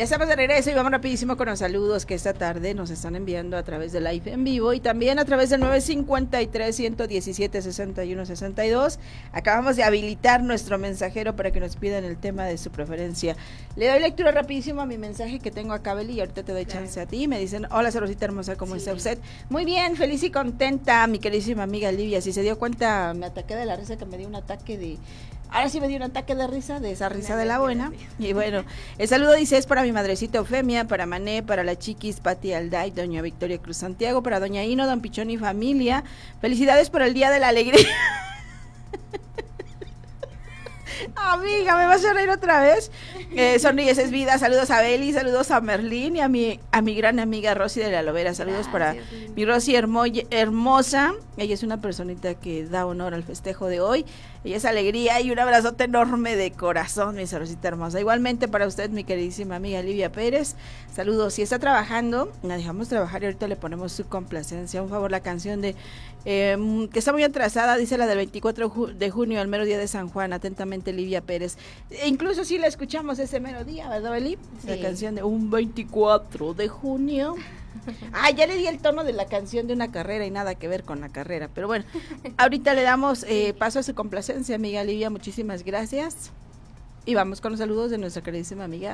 Ya estamos de regreso y vamos rapidísimo con los saludos que esta tarde nos están enviando a través de Live en vivo y también a través del 953-117-6162. Acabamos de habilitar nuestro mensajero para que nos pidan el tema de su preferencia. Le doy lectura rapidísimo a mi mensaje que tengo acá, Beli, y ahorita te doy chance a ti. Me dicen, hola, Rosita hermosa, ¿cómo está usted? Muy bien, feliz y contenta, mi queridísima amiga Livia. Si se dio cuenta, me ataqué de la risa, que me dio un ataque de... Ahora sí me dio un ataque de risa, de esa risa de la buena. Y bueno, el saludo dice es para mi madrecita Eufemia, para Mané, para la chiquis Pati Alday, doña Victoria Cruz Santiago, para doña Ino, don Pichón y familia. Felicidades por el Día de la Alegría. Amiga, ¿me vas a reír otra vez? Sonríes es vida, saludos a Beli, saludos a Merlín y a mi gran amiga Rosy de la Lobera, saludos. Gracias, para mi Rosy hermosa, ella es una personita que da honor al festejo de hoy, ella es alegría y un abrazote enorme de corazón, mi Rosita hermosa. Igualmente para usted, mi queridísima amiga Livia Pérez, saludos. Si está trabajando, la dejamos trabajar y ahorita le ponemos su complacencia. Un favor, la canción de que está muy atrasada, dice la del 24 de junio, el mero día de San Juan, atentamente Livia Pérez. Incluso sí la escuchamos ese mero día, ¿verdad, Beli? Sí. La canción de un 24 de junio. Ya le di el tono de la canción de una carrera y nada que ver con la carrera, pero bueno, ahorita le damos paso a su complacencia, amiga Livia, muchísimas gracias. Y vamos con los saludos de nuestra queridísima amiga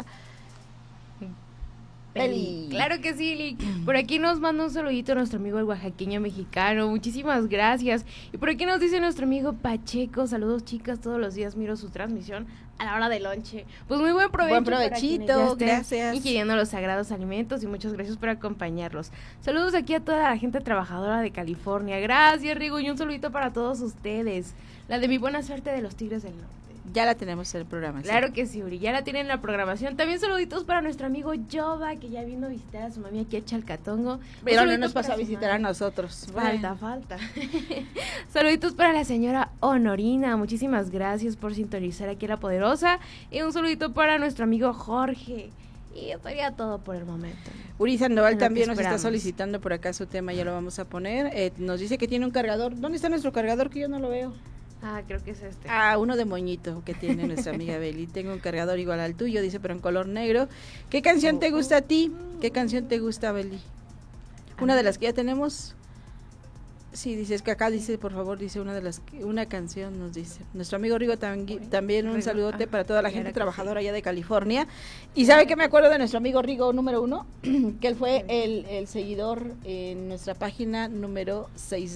Beli. Claro que sí, Lick. Por aquí nos manda un saludito nuestro amigo el oaxaqueño mexicano, muchísimas gracias. Y por aquí nos dice nuestro amigo Pacheco, saludos chicas, todos los días miro su transmisión a la hora del lonche. Pues muy buen provecho. Buen provechito, gracias. Ingiriendo los sagrados alimentos y muchas gracias por acompañarlos. Saludos aquí a toda la gente trabajadora de California. Gracias, Rigo, y un saludito para todos ustedes. La de mi buena suerte de los Tigres del Norte. Ya la tenemos en el programa. Claro que sí, Uri, ya la tienen en la programación. También saluditos para nuestro amigo Yoba, que ya vino a visitar a su mami aquí a Chalcatongo. Pero no nos pasó a visitar a nosotros. Falta. Saluditos para la señora Honorina, muchísimas gracias por sintonizar aquí a La Poderosa. Y un saludito para nuestro amigo Jorge. Y eso sería todo por el momento. Uri Sandoval también nos está solicitando por acá su tema, ya lo vamos a poner. Nos dice que tiene un cargador. ¿Dónde está nuestro cargador? Que yo no lo veo. Creo que es este. Uno de moñito que tiene nuestra amiga Beli. Tengo un cargador igual al tuyo, dice, pero en color negro. ¿Qué canción te gusta a ti? ¿Qué canción te gusta, Beli? ¿Una de las que ya tenemos? Sí, dices que acá dice, por favor, dice una canción, nos dice. Nuestro amigo Rigo también un saludote para toda la gente trabajadora allá de California. Y ¿sabe qué me acuerdo de nuestro amigo Rigo número 1? Que él fue el seguidor en nuestra página número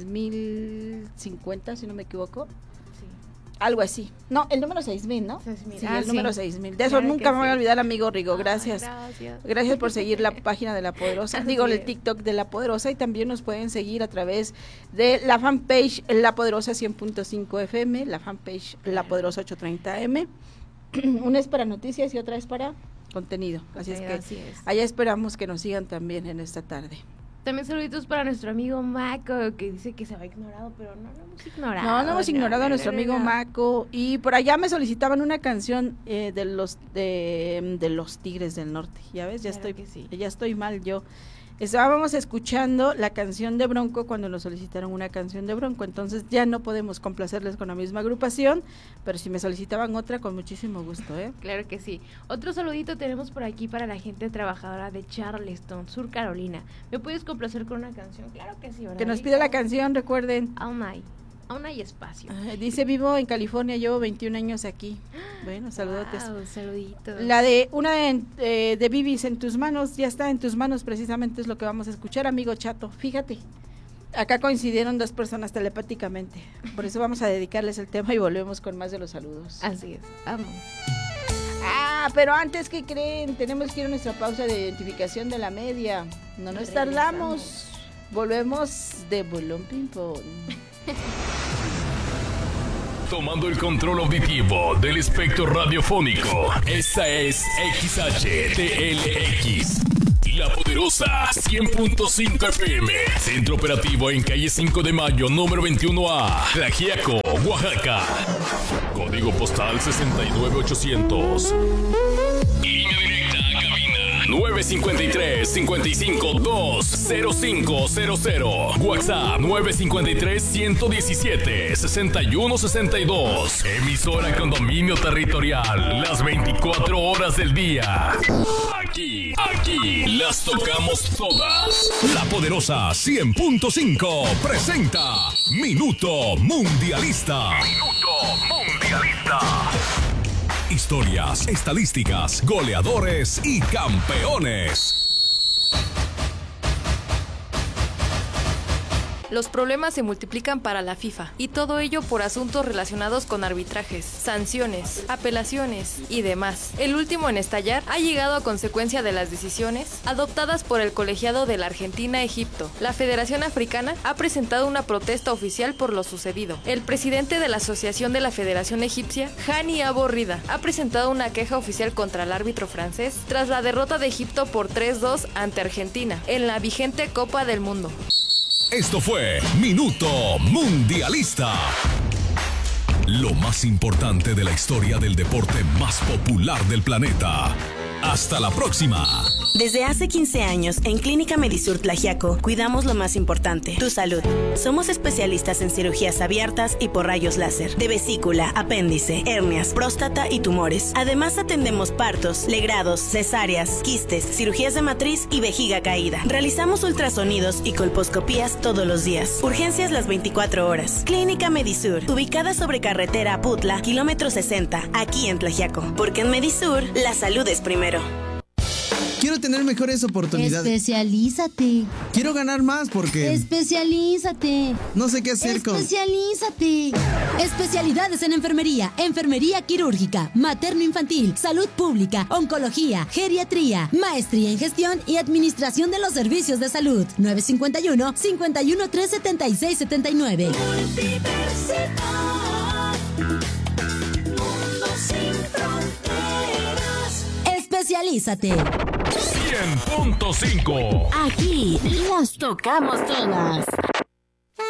6050, si no me equivoco. Algo así. No, el número 6000, ¿no? 6000. Sí, el número 6000. De eso claro nunca me voy a olvidar, amigo Rigo. Gracias. Gracias. Gracias por seguir la página de La Poderosa. Digo, el TikTok de La Poderosa. Y también nos pueden seguir a través de la fanpage La Poderosa 100.5 FM, la fanpage La Poderosa 830M. Una es para noticias y otra es para contenido. Así es que allá esperamos que nos sigan también en esta tarde. También saluditos para nuestro amigo Maco, que dice que se va ignorado, pero no lo hemos ignorado. No hemos ignorado a nuestro amigo Maco. Y por allá me solicitaban una canción de los Tigres del Norte. Ya ves, ya estoy mal yo. Estábamos escuchando la canción de Bronco cuando nos solicitaron una canción de Bronco, entonces ya no podemos complacerles con la misma agrupación, pero si me solicitaban otra, con muchísimo gusto, ¿eh? Claro que sí. Otro saludito tenemos por aquí para la gente trabajadora de Charleston, Sur Carolina. ¿Me puedes complacer con una canción? Claro que sí, ¿verdad? Que nos pida la canción, recuerden. Aún hay espacio. Dice, vivo en California, llevo 21 años aquí. Bueno, saludotes. Wow, saluditos. La de de Bibis, en tus manos, ya está en tus manos, precisamente es lo que vamos a escuchar, amigo Chato. Fíjate, acá coincidieron dos personas telepáticamente, por eso vamos a dedicarles el tema y volvemos con más de los saludos. Así es, vamos. Pero antes, ¿qué creen? Tenemos que ir a nuestra pausa de identificación de la media. No nos tardamos. Volvemos de Bolón Ping Pong. Tomando el control auditivo del espectro radiofónico. Esta es XHTLX. La Poderosa 100.5 FM. Centro operativo en calle 5 de Mayo, número 21A. Tlaxiaco, Oaxaca. Código postal 69800. Línea directa a cabina 953-55-20500. WhatsApp 953-117-6162. Emisora con dominio territorial las 24 horas del día. Aquí las tocamos todas. La Poderosa 100.5 presenta Minuto Mundialista. Historias, estadísticas, goleadores y campeones. Los problemas se multiplican para la FIFA, y todo ello por asuntos relacionados con arbitrajes, sanciones, apelaciones y demás. El último en estallar ha llegado a consecuencia de las decisiones adoptadas por el colegiado de la Argentina-Egipto. La Federación Africana ha presentado una protesta oficial por lo sucedido. El presidente de la Asociación de la Federación Egipcia, Hani Abo Rida, ha presentado una queja oficial contra el árbitro francés tras la derrota de Egipto por 3-2 ante Argentina en la vigente Copa del Mundo. Esto fue Minuto Mundialista. Lo más importante de la historia del deporte más popular del planeta. Hasta la próxima. Desde hace 15 años, en Clínica Medisur Tlaxiaco, cuidamos lo más importante, tu salud. Somos especialistas en cirugías abiertas y por rayos láser, de vesícula, apéndice, hernias, próstata y tumores. Además, atendemos partos, legrados, cesáreas, quistes, cirugías de matriz y vejiga caída. Realizamos ultrasonidos y colposcopías todos los días. Urgencias las 24 horas. Clínica Medisur, ubicada sobre carretera Aputla, kilómetro 60, aquí en Tlaxiaco. Porque en Medisur, la salud es primero. Quiero tener mejores oportunidades. Especialízate. Quiero ganar más porque... Especialízate. No sé qué hacer con... Especialízate. Especialidades en enfermería, enfermería quirúrgica, materno-infantil, salud pública, oncología, geriatría, maestría en gestión y administración de los servicios de salud. 951-513-7679. Universidad, mundo sin fronteras. Especialízate. 100.5. Aquí las tocamos todas.